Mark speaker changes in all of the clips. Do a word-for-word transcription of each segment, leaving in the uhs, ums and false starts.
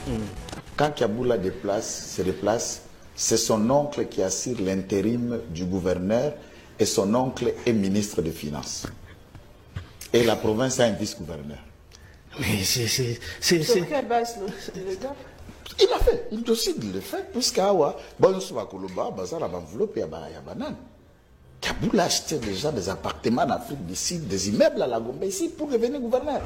Speaker 1: Mm.
Speaker 2: Quand Kiaboula déplace, se déplace, c'est son oncle qui assure l'intérim du gouverneur et son oncle est ministre des Finances. Et la province a un vice-gouverneur.
Speaker 1: Mais c'est... c'est, c'est,
Speaker 3: Sur
Speaker 1: c'est...
Speaker 3: quelle base le, le gars?
Speaker 2: Il a fait, il décide de le faire, puisqu'Awa, bon, on se va à Koloba, Bazar a enveloppé à Banane. Kaboul a acheté déjà des appartements en Afrique du Sud, des immeubles à la Gombe ici pour devenir gouverneur.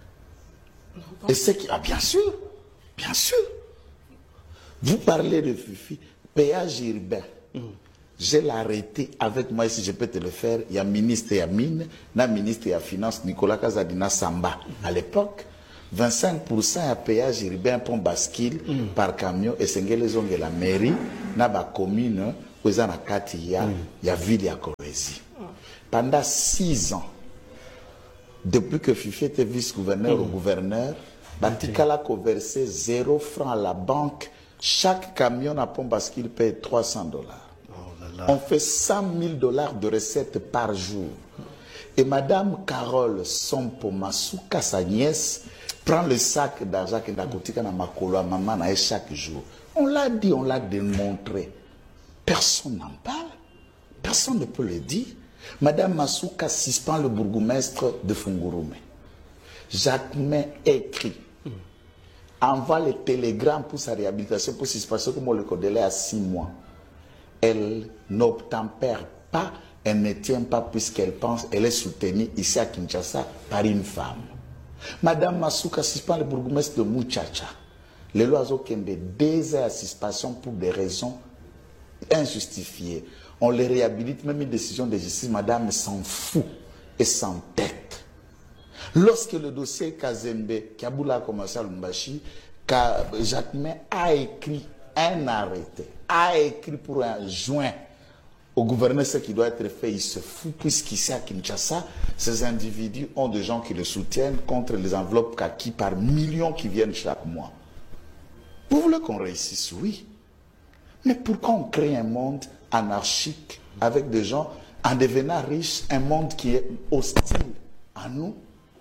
Speaker 2: Et c'est qui. Ah, bien sûr, bien sûr. Vous parlez de Fifi, péage urbain. Mm. Je l'ai arrêté avec moi, si je peux te le faire. Il y a ministre et à mine, na ministre et à finance, Nicolas Kazadina Samba. Mm. À l'époque, vingt-cinq pour cent à péage urbain pour bascule mm. par camion et c'est les onges de la mairie, na ba commune, où il y a il y a ville à Corrézie. Pendant six ans, depuis que Fifi était vice-gouverneur mm. au gouverneur, Batikala a versé zéro franc à la banque. Chaque camion à pont bascule paye trois cents dollars. On fait cent mille dollars de recettes par jour. Et Madame Carole Sompo Masuka, sa nièce, prend le sac d'argent que Nakotika na makolo à maman na chaque jour. On l'a dit, on l'a démontré. Personne n'en parle. Personne ne peut le dire. Madame Masuka suspend le bourgmestre de Fungurume. Jacquemin écrit, envoie le télégramme pour sa réhabilitation, pour suspension, comme on le connaît à six mois. Elle n'obtempère pas, elle ne tient pas puisqu'elle pense, elle est soutenue ici à Kinshasa par une femme. Madame Masuka suspend le bourgmestre de Muchacha. Le loiseau Kende deux heures à suspension pour des raisons injustifiées. On les réhabilite, même une décision de justice, madame s'en fout et s'entête. Lorsque le dossier Kazembe, Kiaboula a commencé à Lumbashi, Jacquemin a écrit un arrêté, a écrit pour un joint au gouverneur ce qui doit être fait, il se fout, puisqu'ici à Kinshasa, ces individus ont des gens qui le soutiennent contre les enveloppes kaki par millions qui viennent chaque mois. Vous voulez qu'on réussisse? Oui. Mais pourquoi on crée un monde anarchique avec des gens, en devenant riches, un monde qui est hostile à nous?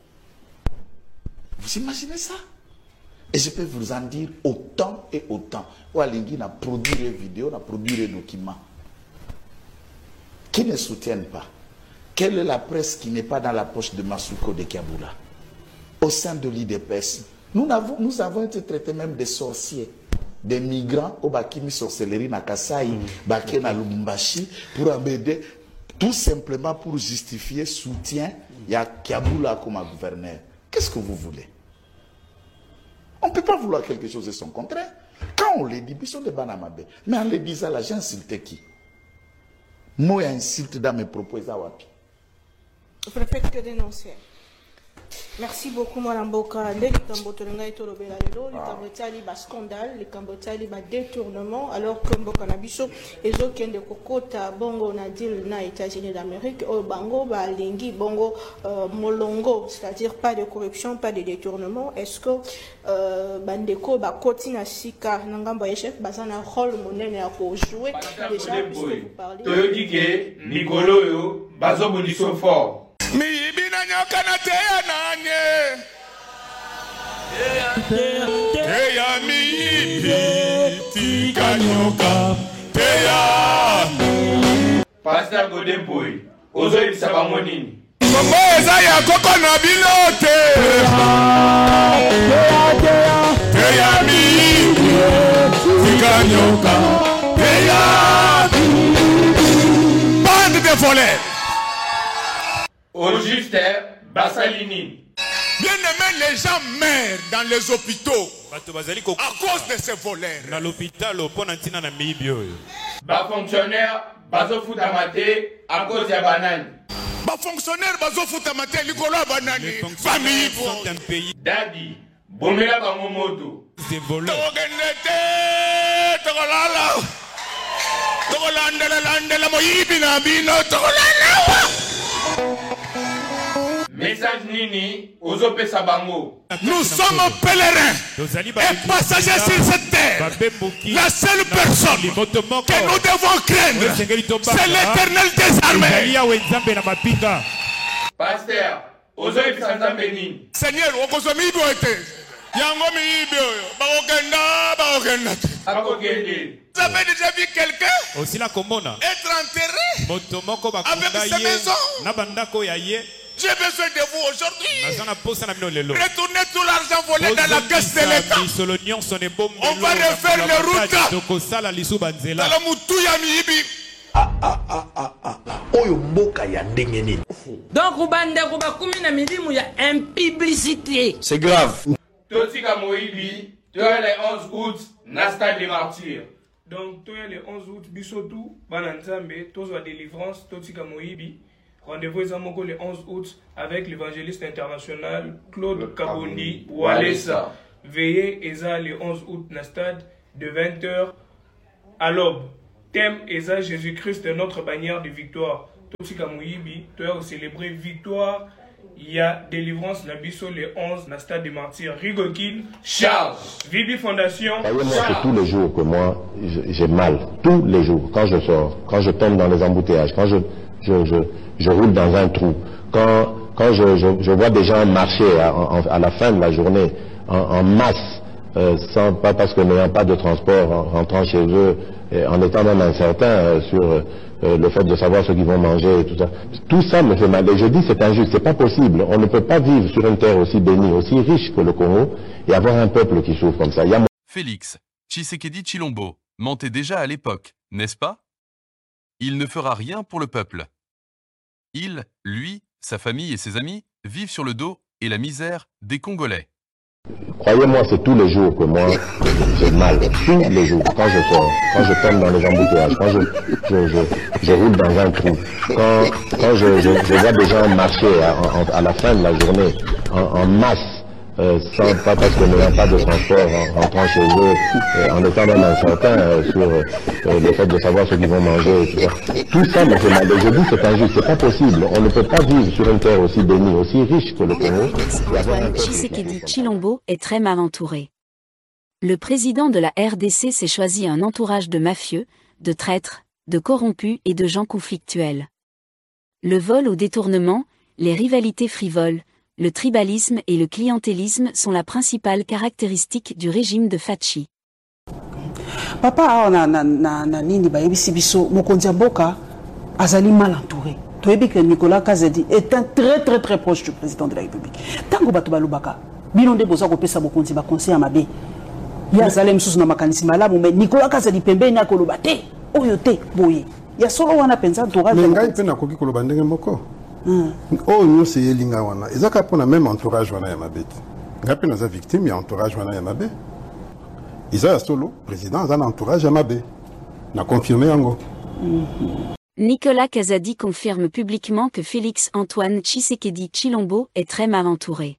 Speaker 2: Vous imaginez ça? Et je peux vous en dire autant et autant. Oualingui n'a produit des vidéos, n'a produit des documents qui ne soutiennent pas. Quelle est la presse qui n'est pas dans la poche de Masuko de Kiaboula? Au sein de l'I D P S, nous avons, nous avons été traités même des sorciers, des migrants au Bakimi sorcellerie na Kasai, mm. Baké na Lubumbashi, pour embêter, tout simplement pour justifier soutien, il y a Kiaboula comme gouverneur. Qu'est-ce que vous voulez? On ne peut pas vouloir quelque chose de son contraire. Quand on le dit, ils sont des banamabé. Mais en le disant là, j'ai insulté qui? Moi, insulte dans mes propos.
Speaker 3: Je préfère que dénoncer. Merci beaucoup, Mme Boka. Les Cambotolanga et Tolobela, les bas scandale, les Cambotali bas détournement, alors que Mboka Nabiso, et autres qui ont des cocotas, Bongo Nadil, na États-Unis d'Amérique, au Bango, ba Lingi, Bongo, Molongo, c'est-à-dire pas de corruption, pas de détournement. Est-ce que Bandeko, ba Kotina Sika, Nangamba Chef, Bazana rôle monnaie à jouer déjà, puisque vous parlez.
Speaker 4: Toyodike, Nicolo, yo, Bazo Boniso fort.
Speaker 5: Mi ibina nyoka na teya nanye teya mi ibi tika nyoka teya
Speaker 4: Pastor Godemboy, ozo ibisaba monini
Speaker 5: Kombo eza ya koko na bilote teya mi ibi tika nyoka teya bande de voleurs.
Speaker 4: Au juste, Bassalini.
Speaker 5: Bien aimé, les gens meurent dans les hôpitaux à cause de ces voleurs.
Speaker 6: Dans l'hôpital, au pont antina na mibio.
Speaker 4: Ba fonctionnaire, bazo futamate à cause de banane.
Speaker 5: Ba fonctionnaire, bazo futamate likolo banane. Famille
Speaker 6: sont un pays.
Speaker 4: Daddy, bomela ba momoto.
Speaker 6: C'est voleur.
Speaker 5: Togenete, togolala. Togolandela landela moyibi na bino togolala.
Speaker 4: Message Nini, Ozope Sabango.
Speaker 5: Nous sommes pèlerins et passagers sur cette terre. La seule personne que nous devons craindre, c'est l'Éternel des armées.
Speaker 4: Pasteur, Ozope Sanzambeni.
Speaker 5: Seigneur, Okozomi Boete. Yango miibio, bakokenda, bakokenda.
Speaker 4: Bakokende.
Speaker 5: Vous avez déjà vu quelqu'un
Speaker 6: aussi la komona
Speaker 5: être enterré
Speaker 6: motomoko
Speaker 5: avec
Speaker 6: bakunda
Speaker 5: sa
Speaker 6: ye
Speaker 5: maison?
Speaker 6: na bandako ya ye.
Speaker 5: J'ai besoin de vous aujourd'hui.
Speaker 6: Nazana posa na bino lelo.
Speaker 5: Retournez tout l'argent volé dans la caisse de l'État. On va refaire les routes.
Speaker 6: Tokosala lisu banzela.
Speaker 5: Dans la mutuya miibi.
Speaker 1: Ah ah ah ah ah. Oyo mboka ya ndenge nini.
Speaker 7: Donc ubande kuba kumi na milimu ya impiblicité.
Speaker 1: C'est grave.
Speaker 4: Totika Moïbi, tu es le onze août, Nasta des martyrs.
Speaker 8: Donc, tu es le onze août, Bisotou, Bananzambe, Tozo à délivrance, Totika Moïbi. Rendez-vous le onze août avec l'évangéliste international Claude Kabondi Walesa. Veillez Eza le onze août na stade de vingt heures à l'aube. Thème Eza Jésus-Christ notre bannière de victoire. Totika Moïbi, tu as célébré victoire. Il y a délivrance Nabiso le onze na stade des martyrs. Rigokin,
Speaker 4: Charles.
Speaker 8: Vibi Fondation.
Speaker 9: Croyez-moi que tous les jours que moi j'ai mal, tous les jours, quand je sors, quand je tombe dans les embouteillages, quand je, je, je, je roule dans un trou, quand, quand je, je, je vois des gens marcher à, à la fin de la journée en, en masse, euh, sans, pas parce que n'ayant pas de transport, en rentrant chez eux, et en étant même incertain euh, sur euh, le fait de savoir ce qu'ils vont manger et tout ça. Tout ça me fait mal. Et je dis c'est injuste, c'est pas possible. On ne peut pas vivre sur une terre aussi bénie, aussi riche que le Congo et avoir un peuple qui souffre comme ça. Il y a...
Speaker 10: Félix Tshisekedi Tshilombo mentait déjà à l'époque, n'est-ce pas? Il ne fera rien pour le peuple. Il, lui, sa famille et ses amis vivent sur le dos et la misère des Congolais.
Speaker 9: Croyez-moi, c'est tous les jours que moi j'ai mal, tous les jours, quand je sors, quand je tombe dans les embouteillages, quand je, je, je, je roule dans un trou, quand, quand je, je, je vois des gens marcher à, à, à la fin de la journée en, en masse, euh, sans, pas parce que n'ayant pas de transport, en rentrant chez eux, euh, en étant même incertain euh, sur euh, le fait de savoir ce qu'ils vont manger, et tout ça. Tout ça me fait mal. Et je dis c'est injuste, c'est pas possible. On ne peut pas vivre sur une terre aussi bénie, aussi riche que le Congo.
Speaker 11: Antoine Tshisekedi Tshilombo est très mal entouré. Le président de la R D C s'est choisi un entourage de mafieux, de traîtres, de corrompus et de gens conflictuels. Le vol au détournement, les rivalités frivoles, le tribalisme et le clientélisme sont la principale caractéristique du régime de Fachi.
Speaker 12: Papa na na na na nini ba yebisi biso mokonzi mboka azali mal entouré. Toyebi que Nicolas Kazadi est un très très très proche du président de la République. Tango bato balubaka bino nde boza ko pesa mokonzi ba conseil amabe. Ya zalem susu na makanisi malamu mais Nicolas Kazadi pembeni akoloba te oyo te boye. Ya solo wana penza entourage.
Speaker 13: Ngai pe na koki koloba ndenge moko. Oh nous c'est Elinga wana. Ezaka pona même entourage wana ya mabeti. Ngai pe na za victime ya entourage wana ya mabe. Isa solo président za entourage ya mabe. Na confirmé yango.
Speaker 11: Nicolas Kazadi confirme publiquement que Félix Antoine Tshisekedi Tshilombo est très mal entouré.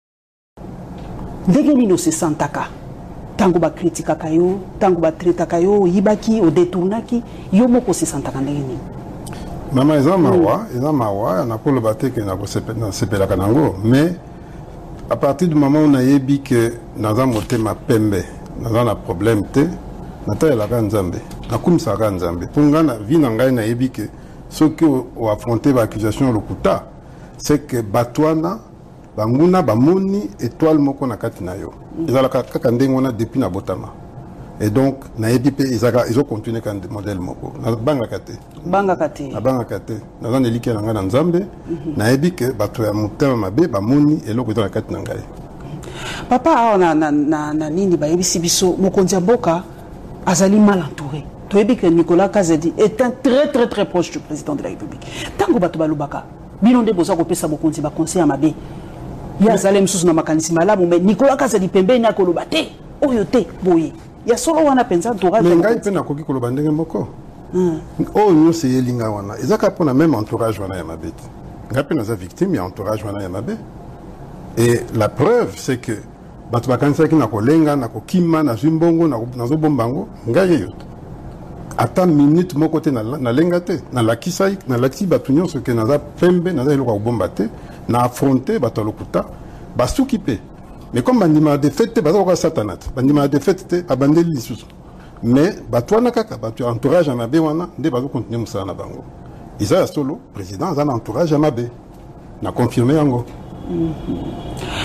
Speaker 12: Ndenge nino se santaka. Tango ba kritika kayo, tango ba traita kayo, yibaki o détournaki, yo moko se santaka ndenge nini.
Speaker 13: Mama eza mawa, eza mawa, na ko le baté que na ko sepela kanango, mais à partir du moment où on a yebi que naza motema pembe, naza na problème te, nata la kanzambe, na kumisa kanzambe. Punga na vi na ngai na yebi que ce que o affronter ba accusation lokuta, c'est que batwana banguna bamoni étoile moko na kati na yo. Ezala kaka ndenge wana depuis na botama. Et donc, na yebi pe ezaka ils ont continué kan modèle moko. Na banga kate.
Speaker 12: Banga kate.
Speaker 13: Na banga kate. Na zan elike na nga na nzambe. Na yebi ke bato ya mutema mabe ba moni eloko to na kate na ngai.
Speaker 12: Papa na na na na nini ba yebisi biso mokonzi mboka azali mal entouré. Toyebi que Nicolas Kazadi est un très très très proche du président de la République. Tango bato balubaka bino nde boza ko pesa mokonzi ba conseil amabe. Ya zalem susu na makanisi malamu mais Nicolas Kazadi pembeni akoloba te oyo te boye. Ya solo wana penza entourage.
Speaker 13: Mais ngai pe na koki koloba ndenge moko. Oh nous c'est Elinga wana. Ezaka pona même entourage wana ya mabeti. Ngai pe na za victime ya entourage wana ya mabe. Et la preuve c'est que bato bakanisa ki na kolenga na kokima na zimbongo na zo bombango ngai yo. Ata minute moko te na na lenga te na lakisa na lakisi bato nyonso ke na za pembe na za eloko bomba te na affronter bato lokuta basuki pe. Mais comme bandima de fête baza ko satanat bandima de fête abandeli lisusu mais batwana kaka batu entourage à mabe wana nde bazo continuer musala na bango isa solo président za entourage à mabe na confirmer yango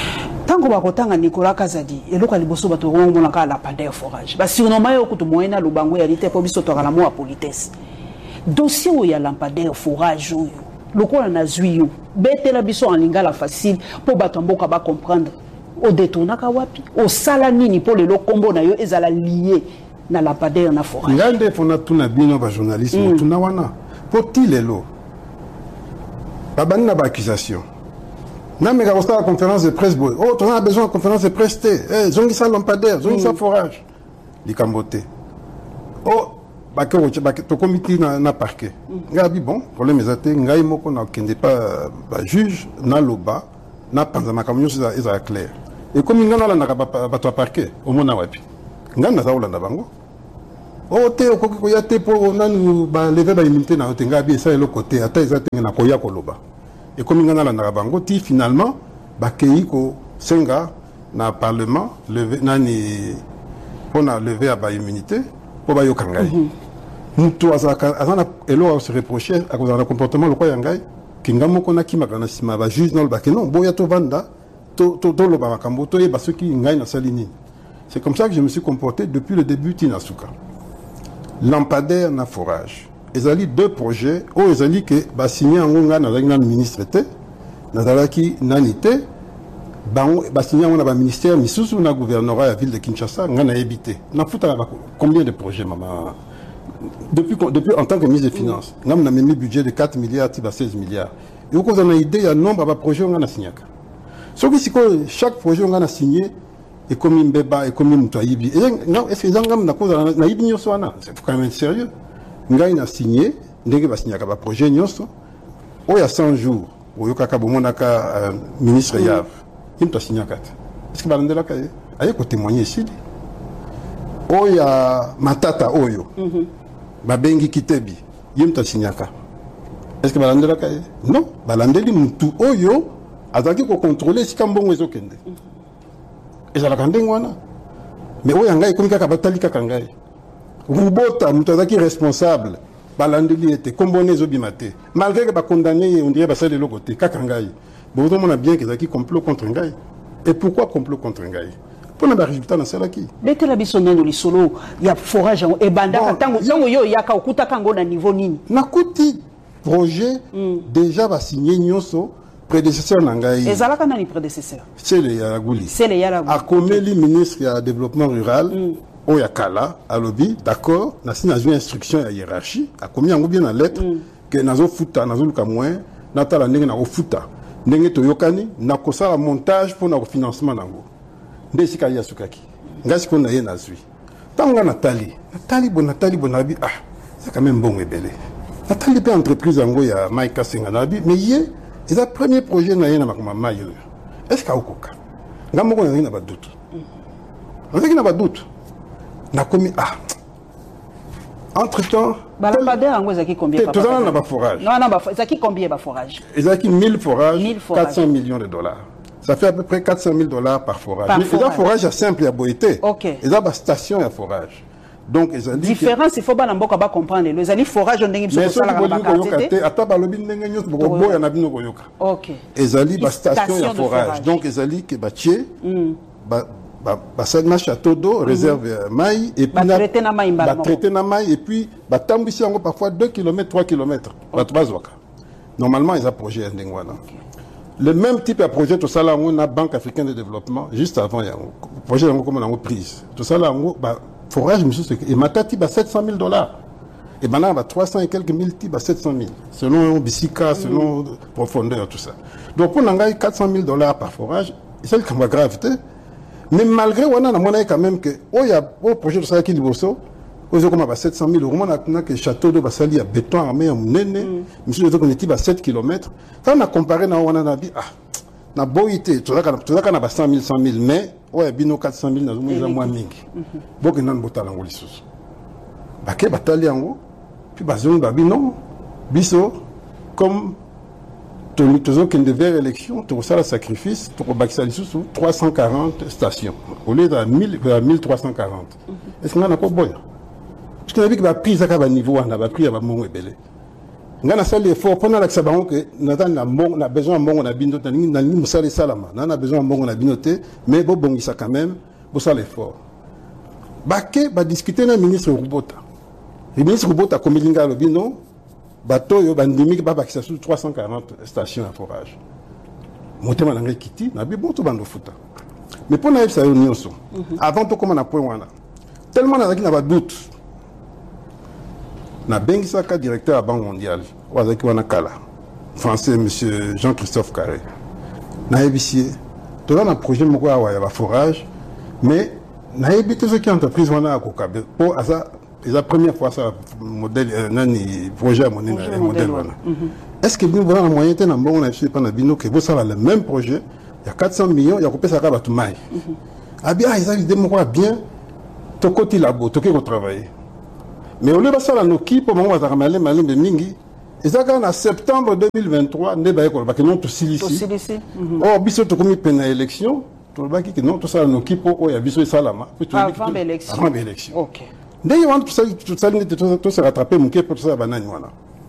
Speaker 12: tango bakotanga Nicolas Kazadi eloko liboso bato ngomona ka lampadaire forage ba surnommé yo kutu moyena lubango ya lite po biso to kala mo a politesse dossier où ya lampadaire forage yo lokola na zwi yo betela biso en lingala facile po bato mboka ba comprendre o détournaka wapi o sala nini po le kombo na yo ezala lié na lampadaire na forage
Speaker 13: ngande fona tuna bino ba journaliste mm. tuna wana poti lelo babani na ba accusation na mais quand la conférence de presse boy oh on a besoin de conférence de presse té eh zongi sa lampadaire zongi sa forage li kambote oh ba ke ba to comité na na parquet ngabi bon problème ezate ngai moko na kende pas ba juge na loba na panza makamyo ça est clair et comme ngana la na ba to parquet au mona wapi ngana za ulanda bango oh te ko ko ya te po nanu ba lever ba immunité na te ngabi ça le côté ata ezate na ko ya ko loba et comme ngana la na bango ti finalement ba kei ko senga na parlement lever nani pona lever à ba immunité pour ba yo kangai mutu azaka azana elo se reprocher à cause d'un comportement le quoi yangai kingamo kona kimakana sima ba juge non ba que non boya to vanda to to to lo ba makambo to e ba ceux qui ngai na salini. C'est comme ça que je me suis comporté depuis le début Tinasuka. Lampadaire na forage. Ezali deux projets o ezali que ba signé en nga na la ministre té na dalaki nanité ba ba signé on a ba ministère misusu na gouvernorat la ville de Kinshasa nga na habité. Na futa combien de projets maman depuis, depuis en tant que ministre des Finances, nous avons mis un budget de quatre milliards à seize milliards. Et vous avez une idée, il y a un nombre de projets qu'on a signé. Ce qui est chaque projet qu'on a signé est comme un bébé, est comme un moutoyibi. Est-ce que vous avez une idée? C'est quand même être sérieux. Nous avons signé, nous avons signé un projet, il y a cent jours, où il y a un ministre Yav, il a signé un quatre. Est-ce que vous avez une idée? Témoigner ici. Il y a Matata Oyo. Babengi Kitebi, yemta signaka. Est-ce que balandela kaye? Non, balandeli mutu oyo azaki ko contrôler si kambongo ezokende. Ezala kandengo wana. Mais oyo ngai komi kaka batali kaka ngai. Rubota mutu azaki responsable balandeli était kombone ezobimate. Malgré que ba condamné on dirait basale le côté kaka ngai. Bon on a bien que ezaki complot contre ngai. Et pourquoi complot contre ngai? Pour le résultat dans celle qui. Dès que la bisonne dans le solo, il y a forage et banda tango tango yo yaka okuta kango na niveau nini. Nakuti projet déjà va signer nyoso prédécesseur nangai. Ezalaka nani prédécesseur? C'est le Yaraguli. C'est le Yaraguli. A komeli ministre ya développement rural o yakala alobi d'accord na sina une instruction ya hiérarchie a komi yango bien na lettre que nazo futa nazo luka moins natala ndenge na ko futa ndenge to yokani na kosala montage pour na financement nango. Ndesika ya sukaki ngasi ko na ye na zui tanga Nathalie Nathalie bon Nathalie bonabi ah c'est quand même bon ebele Nathalie pe entreprise yango ya Mike Senga nabi mais ye c'est le premier projet na ye na makoma mayo est-ce ka okoka ngamo ko na ba doute on sait qu'il n'a pas doute na komi ah entre temps
Speaker 12: balambadeur yango ezaki combien
Speaker 13: papa tout ça na ba forage
Speaker 12: non non ba ezaki combien ba forage
Speaker 13: ezaki mille forages quatre cents millions de dollars. Ça fait à peu près quatre cent mille dollars par forage. Par mais forage. Mais forage simple à Boïté. Ok. Et là, station à forage. Donc, ils ont dit. Différence, il faut pas n'importe quoi comprendre. Les amis forage, on dit que c'est ça la quantité. Attends, bah le bin n'engagez pas. Beaucoup boy, on a bien au yoka. Ok. Ils ont dit bah station à forage. Donc, ils ont dit que bah tié, bah bah bah ça marche château d'eau réserve maï et puis bah traiter na maï, bah traiter na maï et puis bah tambissi encore parfois deux kilomètres, trois kilomètres. Bah trois zoaka. Normalement, ils ont projet en Dengwana. Le même type de projet, tout ça là, on a Banque africaine de développement, juste avant, il y a un projet comme on a prise. Tout ça là, on a forage, et Matati, bah sept cent mille dollars. Et maintenant, bah trois cents et quelques mille types, bah sept cent mille. Selon Bissika, selon mm. profondeur, tout ça. Donc, on a quatre cent mille dollars par forage, c'est le cas de gravité. Mais malgré, on a monnaie quand même que, oh, il y a un projet de ça qui est bosso. Vous avez sept cent mille euros, on a que château de Bassali à béton armé en Néné, monsieur le on à sept kilomètres. Quand on a comparé, on a dit, ah, na boité, tout ça, on a cent mille, cent mille, mais, ouais, bino quatre cent mille, on a moins mingi. Donc, on a un botal en Oulissus. Baké, batali en haut, puis bazon, babi, non, biso, comme, tout ce qui devait élection, tout ça, le sacrifice, tout le sous trois cent quarante stations, au lieu de mille trois cent quarante. Est-ce qu'on a encore bon? Parce que la prise à un niveau, on a pris à mon ébélé. nga na sali effort pona la sabango que nata na mbongo na besoin mbongo na bino tani na ni musala salama na na besoin mbongo na bino te mais bo bongisa quand même bo sala effort bake ba discuter na ministre Rubota le ministre Rubota komilinga lo bino bato yo bandimi ba bakisa sur trois cent quarante stations à forage motema na ngai kiti na bi boto bando futa mais pona yebisa yo nyonso avant to koma na point wana tellement na na ba doute na bengisaka directeur à Banque mondiale wazaki wana kala français monsieur Jean-Christophe Carré na yebisi to na projet moko ya ya forage mais na yebite ce qui entreprise wana akokabe pour asa la première fois ça modèle nani projet mon modèle wana est-ce que nous avons un moyen de bon on a fait pendant bino que vous savez le même projet il y a quatre cents millions il y a coupé ça ka batu mai ah bien ils ont idée moko bien to côté labo to ko travailler mais au lieu de ça la noki pour moi ça ramalé malé de mingi et ça quand en septembre deux mille vingt-trois ne ba ko ba que non to silici oh biso to komi pena élection to ba ki non to ça la noki pour o ya biso salama
Speaker 12: avant l'élection
Speaker 13: avant l'élection
Speaker 12: OK
Speaker 13: d'ailleurs on tout ça tout ça tout se rattraper mon pour ça banane voilà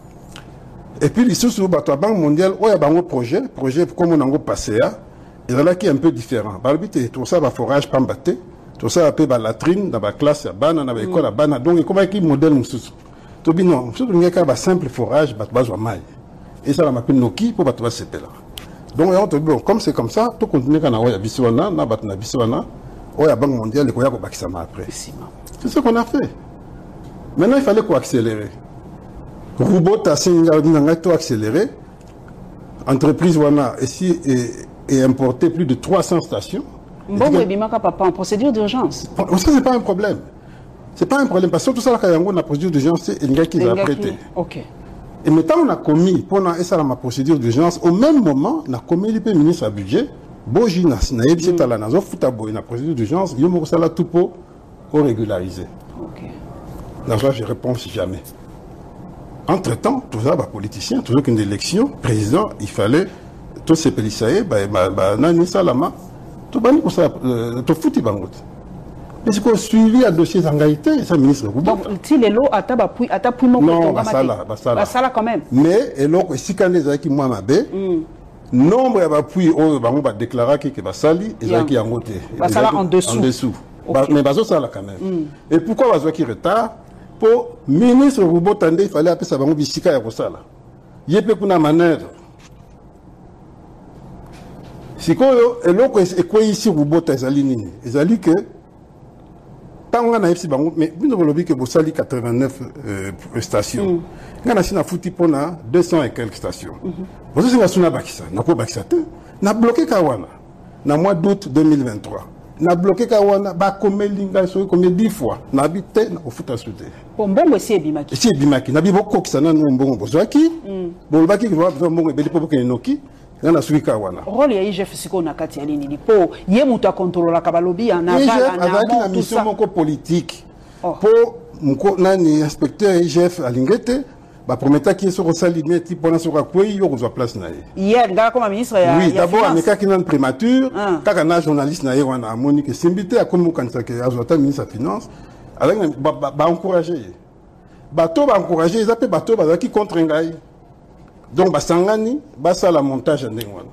Speaker 13: et puis les sous bato la Banque mondiale o ya bango projet projet comme on a passé à et là qui est un peu différent balbité tout ça va forage pambaté tout ça appelle la latrine dans la classe à bana dans l'école à bana donc comment qui modèle mususu to bi non surtout il y a un simple forage bato bazwa mai et ça la m'appelle noki pour bato se là donc on te bon comme c'est comme ça tout continuer kana o ya biswana na bato na biswana o ya Banque mondiale ko ya ko bakisa ma après c'est ce qu'on a fait maintenant il fallait quoi accélérer Rubota singa dinanga to accélérer entreprise wana ici et importer plus de trois cents stations.
Speaker 12: Bon, mais bimaka papa en procédure d'urgence.
Speaker 13: Ça c'est pas un problème. C'est pas un problème parce que tout ça là quand on a procédure d'urgence c'est un gars qui l'a prêté.
Speaker 12: OK.
Speaker 13: Et maintenant on a commis pendant ça ma procédure d'urgence au même moment on a commis le ministre à budget boji na na yebisi tala na zo futa boy na procédure d'urgence yo mo sala tout pour régulariser.
Speaker 12: OK.
Speaker 13: Là je réponds si jamais. Entre-temps, tout ça, bah, politicien, toujours qu'une élection, président, il fallait, tous ces policiers, bah, bah, bah, nani salama, tout bani pour ça, tout foutu bangot. Mais c'est qu'on suivi un dossier d'engagité, ça, ministre.
Speaker 12: Donc, si les lots, à ta puis, à ta puis, mon
Speaker 13: non, bah, ça là, bah, ça là.
Speaker 12: Bah, ça là, quand même.
Speaker 13: Mais, et l'autre, si quand les qui moi, ma baie, nombre, il va puis, oh, bah, on va déclarer qu'il va sali, et qui a monté.
Speaker 12: Bah, ça là, en dessous.
Speaker 13: En dessous. Mais, bah, ça là, quand même. Et pourquoi, bah, qui retard? Pour ministre Rubota il fallait appeler ça bango bisika ya kosala yepe kuna manœuvre sikoyo eloko ekwe ici Rubota ezali nini ezali que tanga na epsi bango mais bino lobi que bosali quatre-vingt-neuf euh, stations ngana sina futi pona deux cents et quelques stations vous singa suna bakisa nako bakisa te na bloqué kawana na mois d'août deux mille vingt-trois na bloqué kawana ba komelinga so comme dix fois na habité na ofuta soute
Speaker 12: bon mbongo si ebimaki
Speaker 13: si ebimaki na bibo kokisana no mbongo bozwaki bon baki ko ba mbongo ebeli po ke noki na suki kawana
Speaker 12: rôle ya I G F siko na kati ya nini po ye muta contrôler ka balobi na bala
Speaker 13: na na mission moko politique po mko nani inspecteur I G F alingete ba prometa qui est rosali meti pona sur quoi yo ko place na ye
Speaker 12: hier nga comme ministre ya
Speaker 13: oui d'abord ameka qui nan prémature kaka na journaliste na ye wana Monique Simbité a comme kanisa ke azota ministre de finance avec ba ba encourager bato ba encourager ils appellent bato ba qui contre ngai donc ba sangani ba ça la montage ndenge wana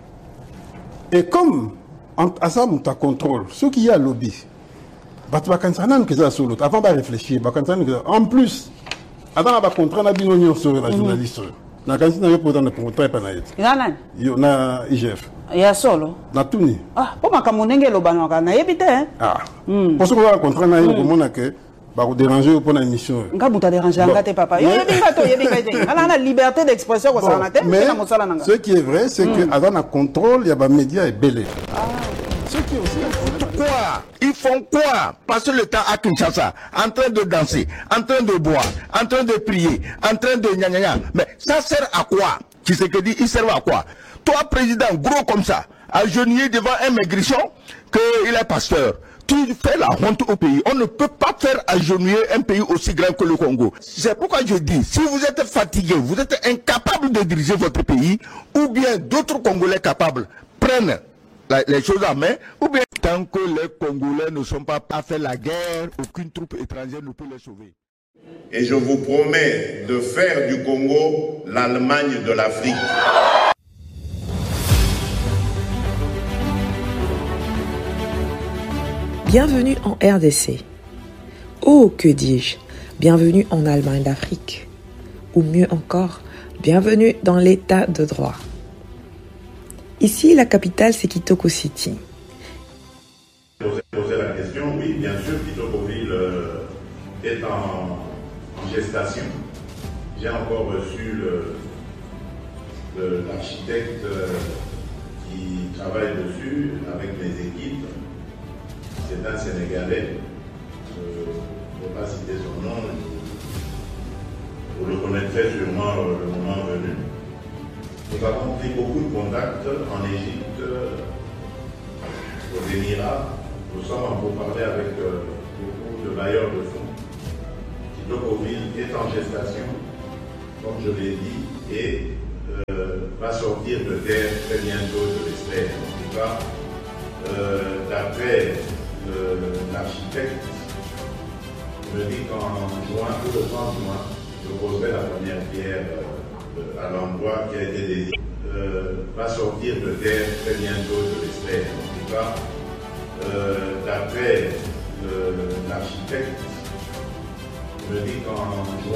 Speaker 13: et comme à ça monta contrôle ce qui y a lobby bato ba kanisa nan que ça solo avant ba réfléchir ba kanisa en plus avant ba contrat na bino nyonso ba journaliste na kanisa na yo pour na contrat pa na yete
Speaker 12: nana
Speaker 13: yo na I G F
Speaker 12: ya solo
Speaker 13: na tuni
Speaker 12: ah po makamunenge lo banaka na yebite hein
Speaker 13: ah pour ce que ba contrat na yo ko mona que ba ko déranger pour na émission
Speaker 12: nga buta déranger nga te papa yo yebinga to yebinga te ala na liberté d'expression ko sana te
Speaker 13: mais ce qui est vrai c'est que avant na contrôle ya ba médias est belé
Speaker 12: ah
Speaker 1: ce qui est aussi quoi ils font quoi passer le temps à Kinshasa en train de danser en train de boire en train de prier en train de gna gna gna mais ça sert à quoi tu sais que dit il sert à quoi toi président gros comme ça agenouillé devant un maigrichon qu'il est pasteur tu fais la honte au pays. On ne peut pas faire agenouiller un pays aussi grand que le Congo. C'est pourquoi je dis, si vous êtes fatigué, vous êtes incapable de diriger votre pays, ou bien d'autres Congolais capables prennent la, les choses en main, ou bien tant que les Congolais ne sont pas à faire la guerre, aucune troupe étrangère ne peut les sauver.
Speaker 14: Et je vous promets de faire du Congo l'Allemagne de l'Afrique.
Speaker 15: Bienvenue en R D C. Oh, que dis-je, bienvenue en Allemagne d'Afrique. Ou mieux encore, bienvenue dans l'état de droit. Ici, la capitale, c'est Kitoko City.
Speaker 14: Poser poser la question, oui, bien sûr, Kitokoville euh, est en, en gestation. J'ai encore reçu l'architecte euh, qui travaille dessus avec mes équipes. C'est un Sénégalais. Euh, je ne vais pas citer son nom. Vous le connaîtrez sûrement euh, le moment venu. Nous avons pris beaucoup de contacts en Égypte, aux Émirats. Nous sommes en pourparlers avec euh, beaucoup de bailleurs de fonds. Kitokoville est en gestation, comme je l'ai dit, et euh, va sortir de terre très bientôt, je l'espère. En tout cas, euh, d'après l'architecte, me dit qu'en juin, tout le trente juin, je poserai la première pierre euh, à l'endroit qui a été désigné. Euh, va sortir de terre très bientôt, je l'espère. En tout cas, euh, d'après l'architecte, me dit qu'en juin,